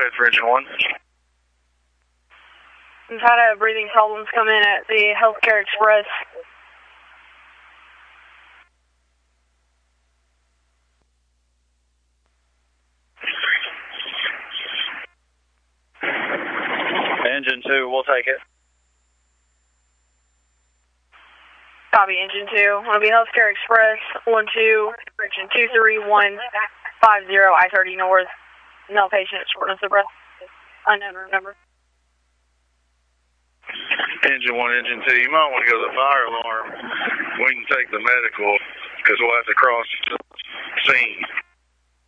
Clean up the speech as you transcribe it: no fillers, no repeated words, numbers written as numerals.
ahead for engine 1. We've had breathing problems come in at the Healthcare Express. Engine 2, we'll take it. Copy, engine 2. Want to be Healthcare Express, 12, direction 23150, I-30 North. No patient, shortness of breath. Unknown number. Engine 1, engine 2, you might want to go to the fire alarm. We can take the medical because we'll have to cross the scene.